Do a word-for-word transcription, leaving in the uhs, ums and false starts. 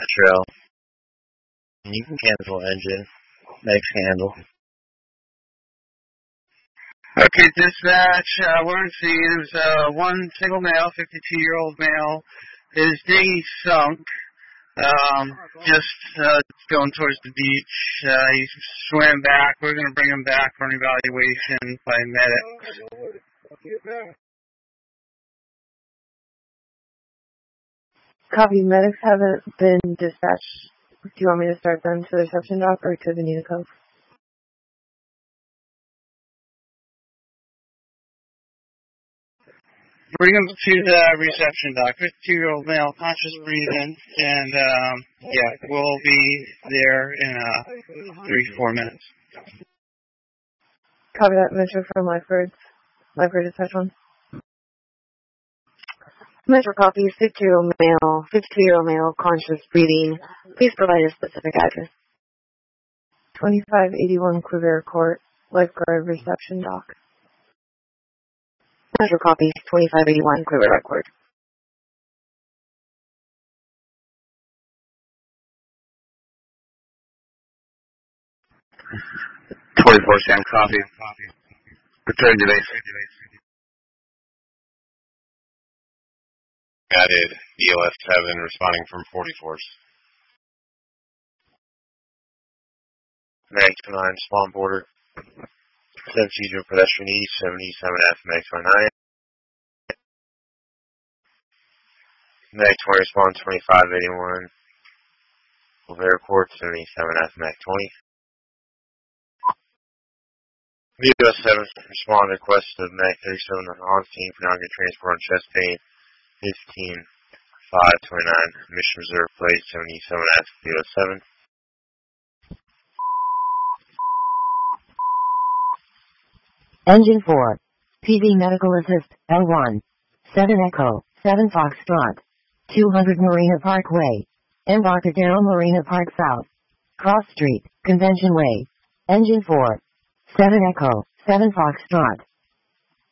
trail. You can cancel engine. Next handle. Okay, dispatch, uh, we're seeing is, uh, one single male, fifty-two-year-old male. His dinghy sunk, um, just, uh, going towards the beach. Uh, he swam back. We're gonna bring him back for an evaluation by medics. Copy, medics haven't been dispatched. Do you want me to start them to the reception dock or to the Unico? Bring him to the reception dock. fifty-two-year-old male, conscious breathing, and, um, yeah, we'll be there in, uh, three, four minutes. Copy that, Metro from Lifebirds. Lifebird dispatch one. Metro copy, fifty-two-year-old male, fifty-two-year-old male, conscious breathing. Please provide a specific address. twenty-five eighty-one Quivira Court, Lifeguard reception dock. Metro copy, twenty-five eighty-one Quivira Court. twenty-four Sam copy. Return to base. Added B L S seven responding from forty-fourth. Mag twenty-nine, spawn border. seven C pedestrian east, seventy-seven F, Mag twenty-nine. Mag twenty, respond twenty-five eighty-one. Quivira Court, seventy-seven F, Mag twenty. B L S seven, respond request of Mag thirty-seven on Hans team for non-good transport on chest pain, fifteen five twenty-nine, mission reserve plate, seventy-seven F, B L S seven. Engine four. P V Medical Assist, L one. seven Echo, seven Foxtrot. two hundred Marina Parkway. Embarcadero Marina Park South. Cross Street, Convention Way. Engine four. seven Echo, seven Foxtrot.